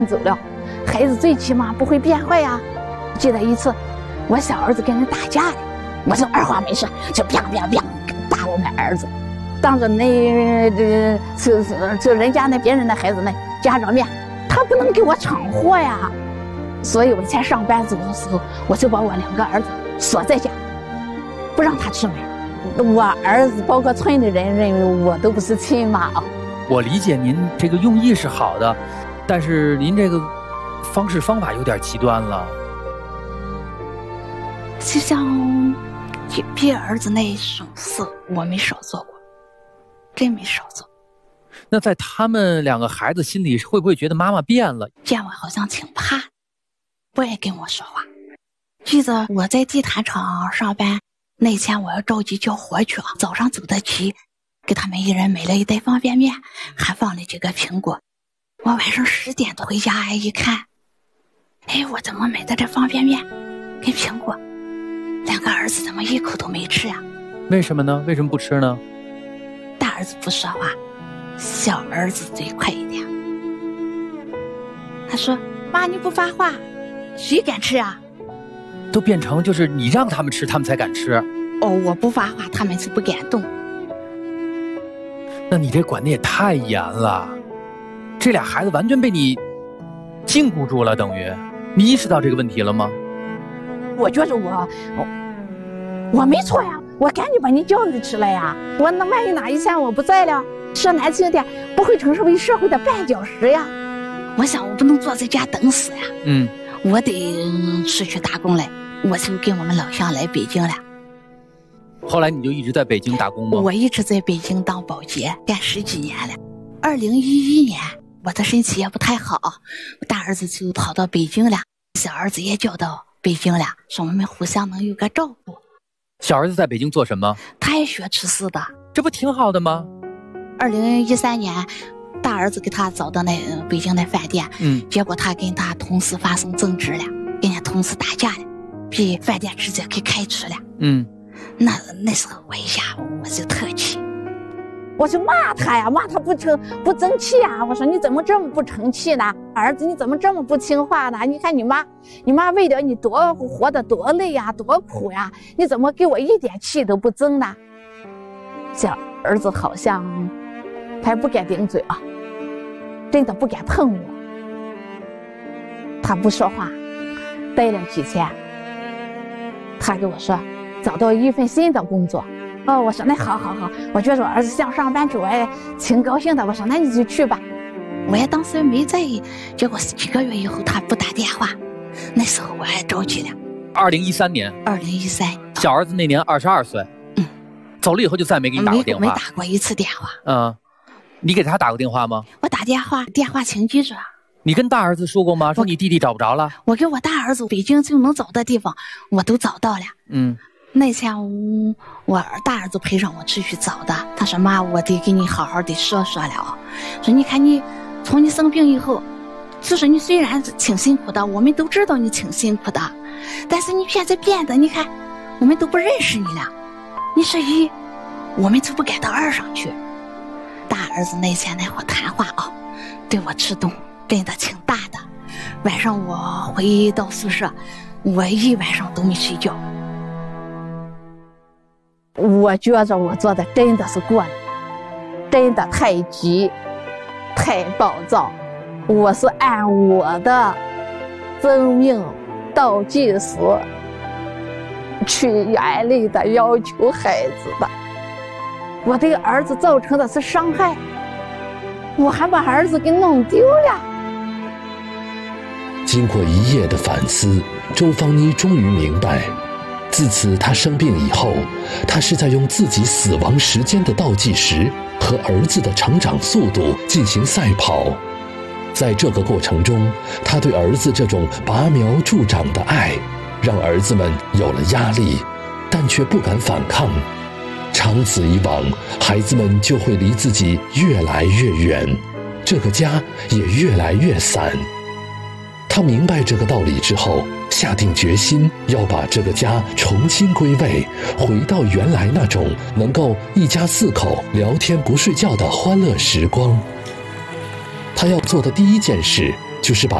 走了，孩子最起码不会变坏呀。记得一次，我小儿子跟人打架了，我就二话没说就啪啪啪打我们儿子，当着这人家那别人的孩子那家长面，他不能给我闯祸呀。所以我以前上班走的时候，我就把我2个儿子锁在家，不让他出门。我儿子包括村里人认为我都不是亲妈啊。 我理解您这个用意是好的，但是您这个方法有点极端了。 就像别儿子那种事，我没少做过，真没少做。 那在他们2个孩子心里，会不会觉得妈妈变了？ 见我好像挺怕，不爱跟我说话。记得我在地毯厂上班那天，我要着急叫活去，早上走得急，给他们一人买了一袋方便面，还放了几个苹果。我晚上10点多回家一看，哎，我怎么买的这方便面跟苹果，2个儿子怎么一口都没吃呀？ 为什么呢？为什么不吃呢？ 大儿子不说话，小儿子嘴快一点。他说：“妈，你不发话，谁敢吃啊？” 都变成就是你让他们吃，他们才敢吃。 哦，我不发话，他们是不敢动。 那你这管的也太严了，这俩孩子完全被你禁锢住了，等于你意识到这个问题了吗？ 我觉着我没错呀，我赶紧把你教育出来呀。我那万一哪一天我不在了，说难听点，不会成为社会的绊脚石呀。我想我不能坐在家等死呀。我得出去打工来，我就跟我们老乡来北京了。 后来你就一直在北京打工吗？ 我一直在北京当保洁，干10几年了。2011年我的身体也不太好，我大儿子就跑到北京了，小儿子也调到北京了，说我们互相能有个照顾。 小儿子在北京做什么？ 他也学厨师的。 这不挺好的吗 ？2013年大儿子给他找到那北京的饭店，结果他跟他同事发生争执了，跟人家同事打架了，被饭店直接给开除了。那时候我一下我就特气，我就骂他呀，骂他不争气呀。我说你怎么这么不成器呢？儿子你怎么这么不听话呢？你看你妈为了你多活得多累呀，多苦呀，你怎么给我一点气都不争呢？小儿子好像他不敢顶嘴啊，真的不敢碰我。他不说话，待了几天，他跟我说找到一份新的工作。我说那好，我觉得我儿子想上班去，我也挺高兴的。我说那你就去吧。我也当时没在意，结果几个月以后他不打电话，那时候我还着急了。 2013年。 2013。 小儿子那年22岁。走了以后就再没给你打过电话。 没打过一次电话。 你给他打过电话吗？ 我打电话请记住。 你跟大儿子说过吗？说你弟弟找不着了。 我给我大儿子北京就能找的地方我都找到了。那天我大儿子陪上我出去找的，他说妈，我得给你好好的说了。说你看你从你生病以后，就是你虽然挺辛苦的，我们都知道你挺辛苦的，但是你现在变得，你看我们都不认识你了，你是1，我们就不敢到2上去。大儿子那天那会谈话对我触动真的挺大的。晚上我回到宿舍，我一晚上都没睡觉。我觉着我做的真的是过了，真的太急太暴躁。我是按我的生命倒计时去严厉的要求孩子的，我对儿子造成的是伤害，我还把儿子给弄丢了。 经过1夜的反思，周芳妮终于明白，自此她生病以后，她是在用自己死亡时间的倒计时和儿子的成长速度进行赛跑。在这个过程中，她对儿子这种拔苗助长的爱，让儿子们有了压力，但却不敢反抗。长此以往，孩子们就会离自己越来越远，这个家也越来越散。他明白这个道理之后，下定决心要把这个家重新归位，回到原来那种能够一家4口聊天不睡觉的欢乐时光。他要做的第一件事， 就是把